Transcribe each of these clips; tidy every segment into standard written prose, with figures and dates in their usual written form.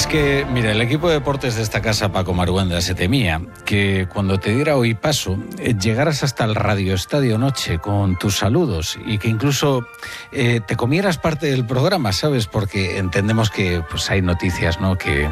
Es que, mira, el equipo de deportes de esta casa, Paco Maruenda, se temía que cuando te diera hoy paso, llegaras hasta el Radio Estadio Noche con tus saludos y que incluso te comieras parte del programa, ¿sabes? Porque entendemos que pues hay noticias, ¿no? que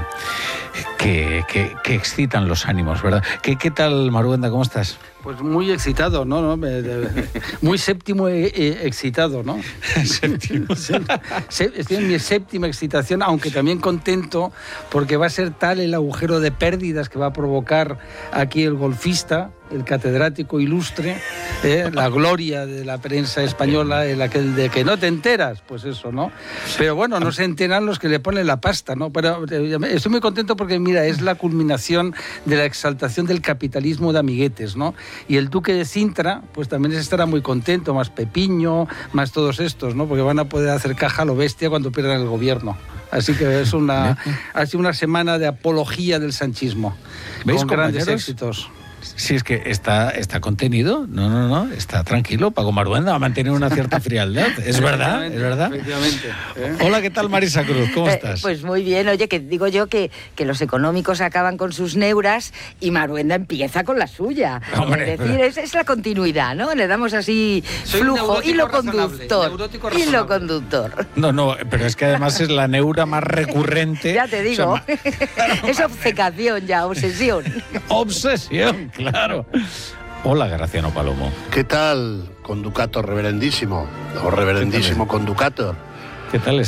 excitan los ánimos, ¿verdad? ¿Qué tal, Maruenda? ¿Cómo estás? Pues muy excitado, ¿no? Muy séptimo excitado, ¿no? Séptimo. Estoy en mi séptima excitación, aunque también contento porque va a ser tal el agujero de pérdidas que va a provocar aquí el golfista, el catedrático ilustre, la gloria de la prensa española, el aquel de que no te enteras, pues eso, ¿no? Pero bueno, no se enteran los que le ponen la pasta, ¿no? Pero estoy muy contento porque, mira, es la culminación de la exaltación del capitalismo de amiguetes, ¿no? Y el duque de Sintra, pues también estará muy contento, más Pepiño, más todos estos, ¿no? Porque van a poder hacer caja a lo bestia cuando pierdan el gobierno. Así que ha sido una semana de apología del sanchismo, con grandes éxitos. Si es que está contenido, no, está tranquilo. Paco Maruenda va a mantener una cierta frialdad. Es verdad, es verdad. Efectivamente. Hola, ¿qué tal, Marisa Cruz? ¿Cómo estás? Pues muy bien. Oye, que digo yo que los económicos acaban con sus neuras y Maruenda empieza con la suya. Hombre, es decir, es la continuidad, ¿no? Le damos así flujo, hilo conductor. Hilo conductor. No, pero es que además es la neura más recurrente. Ya te digo. O sea, es obcecación ya, obsesión. Obsesión, claro. Hola, Graciano Palomo. ¿Qué tal, conducator reverendísimo? O reverendísimo conducator. ¿Qué tal